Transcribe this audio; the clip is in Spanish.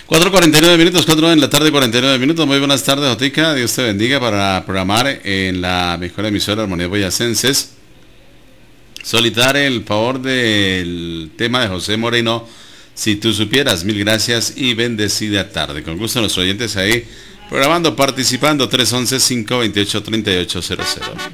4:49 minutos, 4 en la tarde, 49 minutos. Muy buenas tardes, Jotica. Dios te bendiga para programar en la mejor emisora Armonía Boyacenses. Solicitar el favor del tema de José Moreno, Si tú supieras. Mil gracias y bendecida tarde. Con gusto nuestros oyentes ahí programando, participando. 311-528-3800.